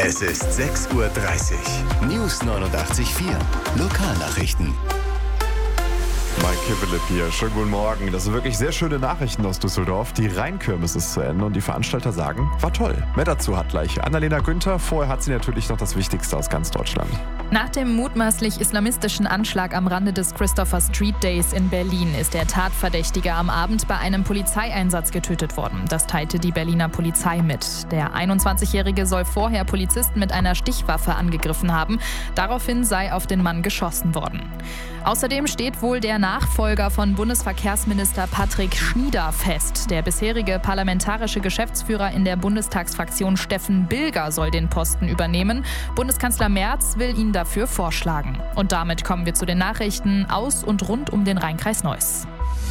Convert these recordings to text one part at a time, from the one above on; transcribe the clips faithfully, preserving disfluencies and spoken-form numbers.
Es ist sechs Uhr dreißig. News neunundachtzig Komma vier. Lokalnachrichten. Mike Kivelip hier. Schönen guten Morgen. Das sind wirklich sehr schöne Nachrichten aus Düsseldorf. Die Rheinkirmes ist zu Ende und die Veranstalter sagen, war toll. Mehr dazu hat gleich Annalena Günther. Vorher hat sie natürlich noch das Wichtigste aus ganz Deutschland. Nach dem mutmaßlich islamistischen Anschlag am Rande des Christopher Street Days in Berlin ist der Tatverdächtige am Abend bei einem Polizeieinsatz getötet worden. Das teilte die Berliner Polizei mit. Der einundzwanzigjährige soll vorher Polizisten mit einer Stichwaffe angegriffen haben. Daraufhin sei auf den Mann geschossen worden. Außerdem steht wohl der Nachfolger von Bundesverkehrsminister Patrick Schnieder fest. Der bisherige parlamentarische Geschäftsführer in der Bundestagsfraktion Steffen Bilger soll den Posten übernehmen. Bundeskanzler Merz will ihn dafür vorschlagen. Und damit kommen wir zu den Nachrichten aus und rund um den Rheinkreis Neuss.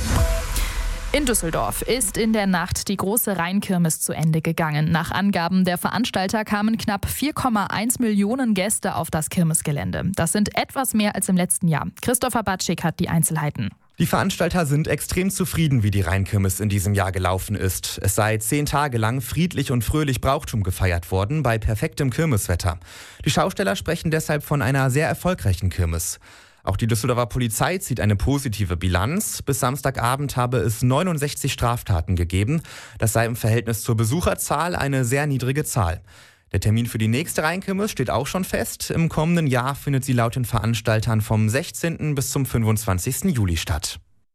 In Düsseldorf ist in der Nacht die große Rheinkirmes zu Ende gegangen. Nach Angaben der Veranstalter kamen knapp vier Komma eins Millionen Gäste auf das Kirmesgelände. Das sind etwas mehr als im letzten Jahr. Christopher Batschik hat die Einzelheiten. Die Veranstalter sind extrem zufrieden, wie die Rheinkirmes in diesem Jahr gelaufen ist. Es sei zehn Tage lang friedlich und fröhlich Brauchtum gefeiert worden, bei perfektem Kirmeswetter. Die Schausteller sprechen deshalb von einer sehr erfolgreichen Kirmes. Auch die Düsseldorfer Polizei zieht eine positive Bilanz. Bis Samstagabend habe es neunundsechzig Straftaten gegeben. Das sei im Verhältnis zur Besucherzahl eine sehr niedrige Zahl. Der Termin für die nächste Rheinkirmes steht auch schon fest. Im kommenden Jahr findet sie laut den Veranstaltern vom sechzehnten bis zum fünfundzwanzigsten Juli statt.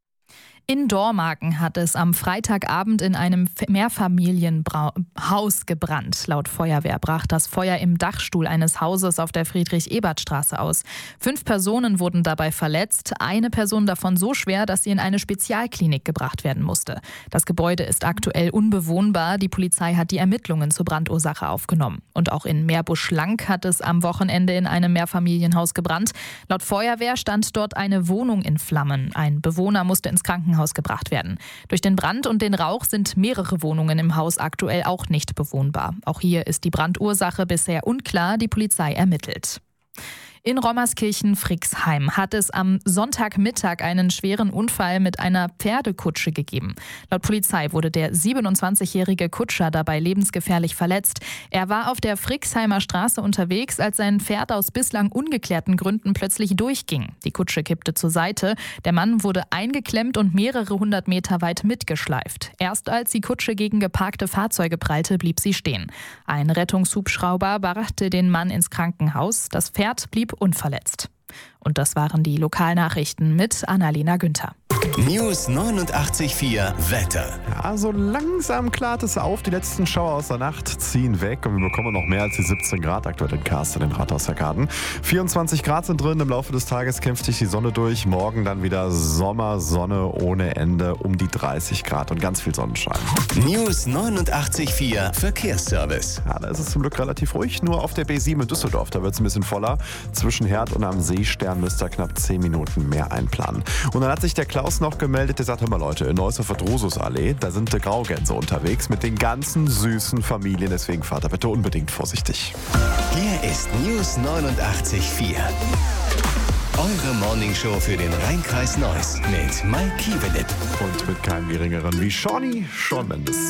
In Dormagen hat es am Freitagabend in einem Mehrfamilienhaus gebrannt. Laut Feuerwehr brach das Feuer im Dachstuhl eines Hauses auf der Friedrich-Ebert-Straße aus. Fünf Personen wurden dabei verletzt, eine Person davon so schwer, dass sie in eine Spezialklinik gebracht werden musste. Das Gebäude ist aktuell unbewohnbar. Die Polizei hat die Ermittlungen zur Brandursache aufgenommen. Und auch in Meerbusch-Lank hat es am Wochenende in einem Mehrfamilienhaus gebrannt. Laut Feuerwehr stand dort eine Wohnung in Flammen. Ein Bewohner musste ins Krankenhaus gebracht werden. Durch den Brand und den Rauch sind mehrere Wohnungen im Haus aktuell auch nicht bewohnbar. Auch hier ist die Brandursache bisher unklar, die Polizei ermittelt. In Rommerskirchen-Frixheim hat es am Sonntagmittag einen schweren Unfall mit einer Pferdekutsche gegeben. Laut Polizei wurde der siebenundzwanzigjährige Kutscher dabei lebensgefährlich verletzt. Er war auf der Frixheimer Straße unterwegs, als sein Pferd aus bislang ungeklärten Gründen plötzlich durchging. Die Kutsche kippte zur Seite. Der Mann wurde eingeklemmt und mehrere hundert Meter weit mitgeschleift. Erst als die Kutsche gegen geparkte Fahrzeuge prallte, blieb sie stehen. Ein Rettungshubschrauber brachte den Mann ins Krankenhaus. Das Pferd blieb unverletzt. Und das waren die Lokalnachrichten mit Annalena Günther. News neunundachtzig Komma vier Wetter. Ja, so langsam klart es auf. Die letzten Schauer aus der Nacht ziehen weg und wir bekommen noch mehr als die siebzehn Grad aktuell in Karst in den Rathausarkaden. vierundzwanzig Grad sind drin. Im Laufe des Tages kämpft sich die Sonne durch. Morgen dann wieder Sommersonne ohne Ende um die dreißig Grad und ganz viel Sonnenschein. News neunundachtzig Komma vier Verkehrsservice. Ja, da ist es zum Glück relativ ruhig. Nur auf der B sieben in Düsseldorf, da wird es ein bisschen voller. Zwischen Herd und am Seestern müsst ihr knapp zehn Minuten mehr einplanen. Und dann hat sich der Klaus noch gemeldet, der sagt, hör mal Leute, in Neusser-Verdrosus-Allee, da sind die Graugänse unterwegs mit den ganzen süßen Familien, deswegen fahrt da bitte unbedingt vorsichtig. Hier ist News neunundachtzig Komma vier. Eure Morningshow für den Rheinkreis Neuss mit Mike Kivelip. Und mit keinem geringeren wie Shawnee, Shawn Mendes.